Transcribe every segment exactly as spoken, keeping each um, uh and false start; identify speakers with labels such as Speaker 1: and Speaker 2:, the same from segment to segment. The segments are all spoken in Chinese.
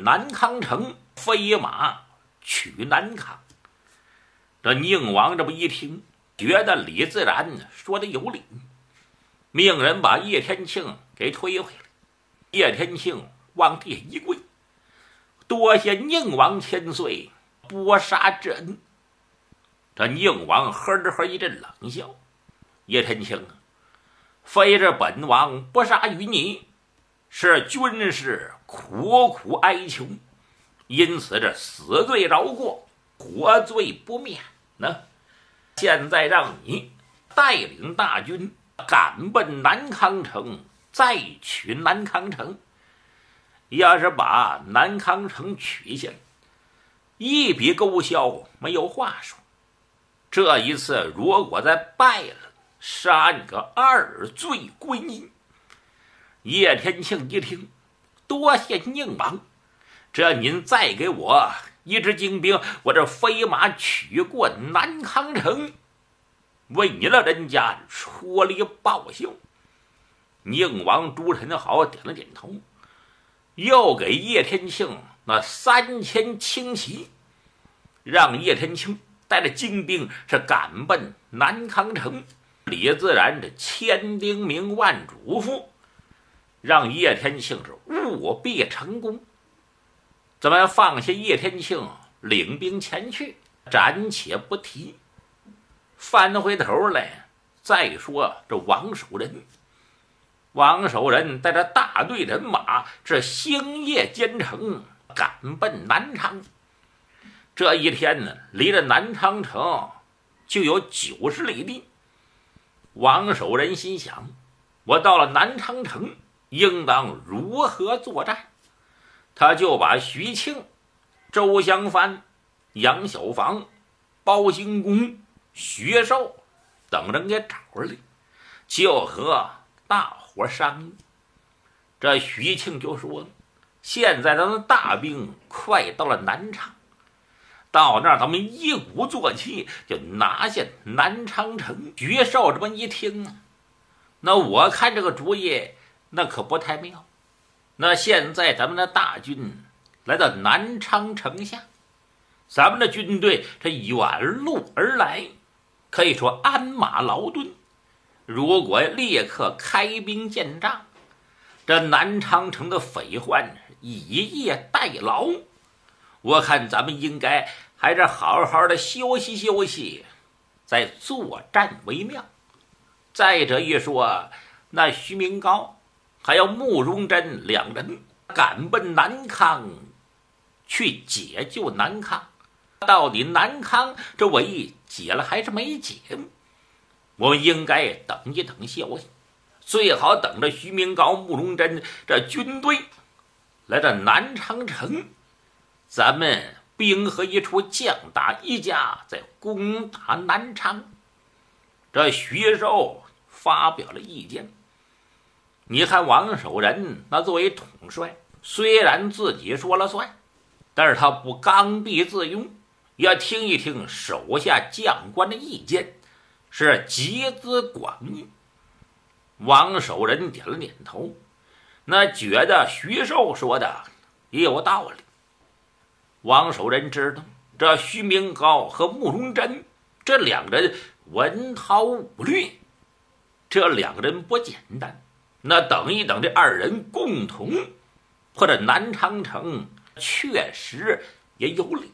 Speaker 1: 南康城，飞马取南康。这宁王这么一听，觉得李自然说的有理，命人把叶天庆给推回来。叶天庆往地一跪，多谢宁王千岁拨杀之恩。这宁王呵呵一阵冷笑：叶天庆啊，非是本王不杀于你，是军师苦苦哀求，因此这死罪饶过，活罪不免呢。现在让你带领大军赶奔南康城，再取南康城。要是把南康城取下来，一笔勾销，没有话说。这一次如果再败了，杀你个二罪归阴。叶天庆一听，多谢宁王，这您再给我一支精兵，我这飞马取过南康城，为你老人家出力报效。宁王朱宸濠点了点头，又给叶天庆那三千轻骑，让叶天庆带着精兵是赶奔南康城。李自然这千叮咛万嘱咐，让叶天庆是务必成功。咱们放下叶天庆，领兵前去，暂且不提。翻回头来再说这王守仁。王守仁带着大队人马，这星夜兼程赶奔南昌。这一天呢，离着南昌城就有九十里地。王守仁心想，我到了南昌城，应当如何作战？他就把徐庆、周襄藩、杨小房、包兴公、徐寿等人给找来，就和大伙商议。这徐庆就说了，现在咱们大兵快到了南昌，到那儿咱们一鼓作气就拿下南昌城。徐寿这么一听啊，那我看这个主意那可不太妙。那现在咱们的大军来到南昌城下，咱们的军队这远路而来，可以说鞍马劳顿，如果立刻开兵建仗，这南昌城的匪患以夜待劳。我看咱们应该还是好好的休息休息，再作战为妙。再者一说，那徐明高还有慕容真两人赶奔南康，去解救南康。到底南康这围解了还是没解？我们应该等一等消息，最好等着徐明高、慕容真这军队来到南昌城，咱们兵合一处，将打一家，再攻打南昌。这徐寿发表了意见。你看王守仁那作为统帅，虽然自己说了算，但是他不刚愎自用，要听一听手下将官的意见，是集思广益。王守仁点了点头，那觉得徐寿说的也有道理。王守仁知道这徐明高和慕容真这两人文韬武略，这两个人不简单。那等一等，这二人共同破这南昌城，确实也有理。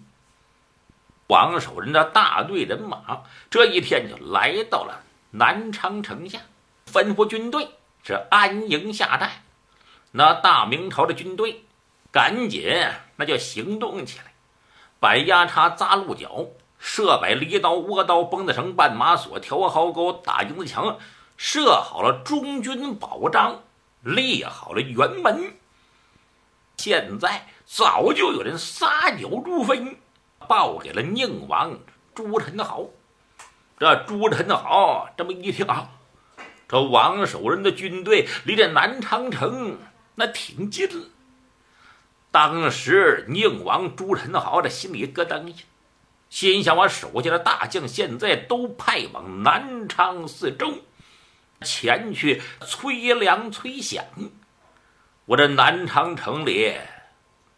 Speaker 1: 王守仁的大队人马这一天就来到了南昌城下，吩咐军队是安营下寨。那大明朝的军队赶紧那就行动起来，摆压叉、扎鹿角、设摆离刀、倭刀、绷子绳、绊马索、调壕沟、打营子墙，设好了中军保障，立好了辕门。现在早就有人撒脚如飞，报给了宁王朱宸濠。这朱宸濠这么一听啊，这王守仁的军队离这南昌城那挺近了。当时宁王朱宸濠这心里咯噔一下，心想我手下的大将现在都派往南昌四周前去催粮催饷，我这南昌城里